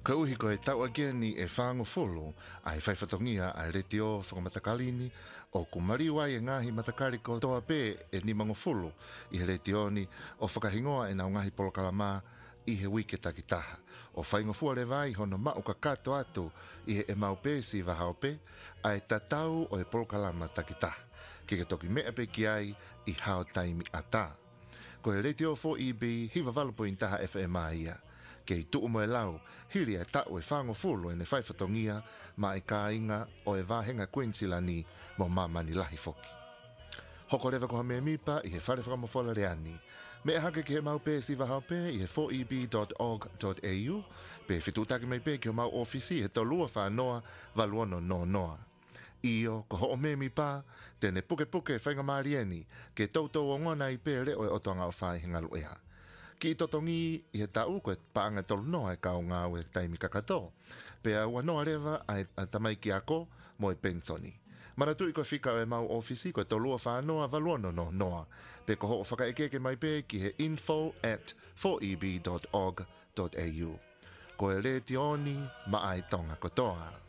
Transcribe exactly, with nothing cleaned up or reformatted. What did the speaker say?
Ka uhi ko e tau agia ni e whaango folo ai whaifatongia ai reti o whakamatakalini o kumari wai e ngahi matakari ko toa pē e ni mango folo i he reti o ni o whakahingoa e nau ngahi polokalama i he wike takitaha. O whaingo fua le vai hono mau ka kato atu i he e mau pē si wahao pē ai tatau o e polokalama takitaha. Ki ke toki mea pe ki ai i hao taimi ata. Ko he reti o four E B hiva valapo intaha F M A ia. Kei tuu mo e lau, hiri e tau e whango fulu e ne whaifatongia ma e ka inga o e wahenga Queensland mo mamani lahi foki. Hoko rewa koha mea mipa i he whare whakamofola reani. Me e hake ki he mau pē si wahao pē i he four e b dot org dot a u pe whitutake mai pē ki o mau ofisi he tolua whanoa valuono no noa. Io, ko ho o me mi pa, tene puke puke whainga marieni, ke tautou o ngona i pē reo e otoanga o whai hinga luea. Ki totongi i he tau koe paanga tolu noa e kao ngā ue taimi kakato, pe a ua noa rewa a tamai ki ako mo e pensoni. Maratu i koe whika e mau ofisi koe tolua whanoa valuono no noa, pe ko ho o whakaekeke mai pē ki he info at four e b dot org dot a u. Ko e re tioni ma ai tonga kotoa.